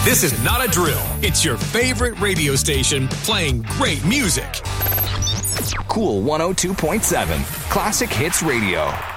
This is not a drill. It's your favorite radio station playing great music. Cool 102.7. Classic Hits Radio.